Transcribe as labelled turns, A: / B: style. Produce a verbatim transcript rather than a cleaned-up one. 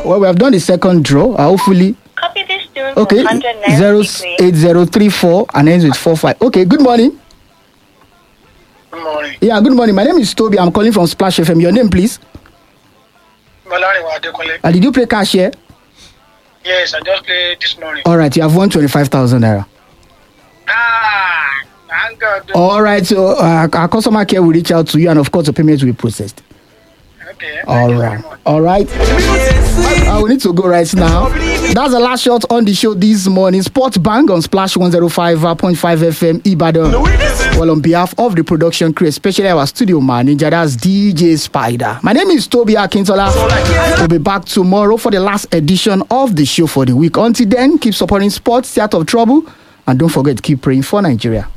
A: Well, we have done the second draw. Uh, hopefully.
B: Copy this tune
A: Okay.
B: for one hundred naira
A: Zero
B: weekly.
A: eight zero three four and ends with four five. Okay. Good morning.
C: Good morning.
A: Yeah. Good morning. My name is Toby. I'm calling from Splash F M. Your name, please.
C: Malariwa Adekunle.
A: Uh, did you play cash here?
C: Yes, I just played this morning.
A: All right. You have won twenty-five thousand naira.
C: Ah, thank God.
A: All right. So uh, our customer care will reach out to you, and of course, the payment will be processed.
C: Okay. thank
A: All
C: you
A: right.
C: very much.
A: All right. I will need to go right now. That's the last shot on the show this morning. Sports Bang on Splash one oh five point five F M Ibadan. Well, on behalf of the production crew, especially our studio manager, that's D J Spider. My name is Toby Akintola. We'll be back tomorrow for the last edition of the show for the week. Until then, keep supporting sports, stay out of trouble, and don't forget to keep praying for Nigeria.